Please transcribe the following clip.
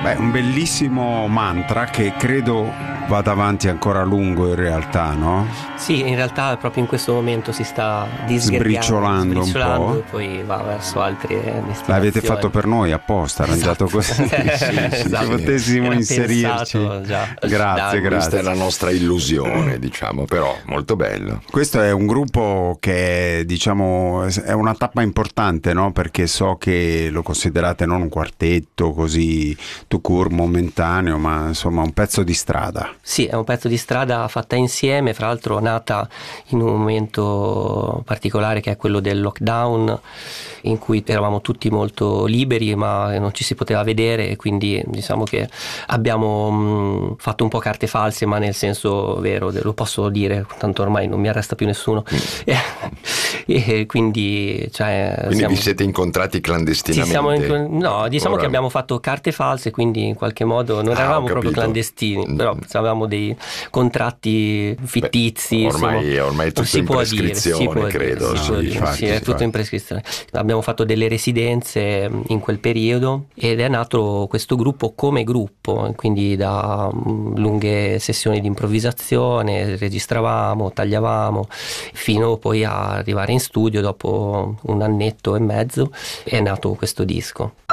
Beh, un bellissimo mantra che credo vada avanti ancora a lungo in realtà, no? Sì, in realtà proprio in questo momento si sta Sbriciolando un po'. e poi va verso altre destinazioni. L'avete fatto per noi apposta, arrangiato così, Esatto. che potessimo Era inserirci. pensato già. Grazie, Questa grazie. è la nostra illusione, diciamo, però molto bello. Questo è un gruppo che diciamo è una tappa importante, no? Perché so che lo considerate non un quartetto così tout court momentaneo, ma insomma un pezzo di strada. Sì, è un pezzo di strada fatta insieme, fra l'altro nata in un momento particolare che è quello del lockdown, in cui eravamo tutti molto liberi ma non ci si poteva vedere, e quindi diciamo che abbiamo fatto un po' carte false, ma nel senso vero, lo posso dire, tanto ormai non mi arresta più nessuno. E quindi vi siete incontrati clandestinamente? No, diciamo che abbiamo fatto carte false, quindi in qualche modo non eravamo proprio clandestini, però avevamo dei contratti fittizi. Ormai è tutto in prescrizione, credo. Sì, è tutto in prescrizione. Abbiamo fatto delle residenze in quel periodo ed è nato questo gruppo come gruppo, quindi da lunghe sessioni di improvvisazione, registravamo, tagliavamo, fino poi a arrivare in studio dopo un annetto e mezzo è nato questo disco.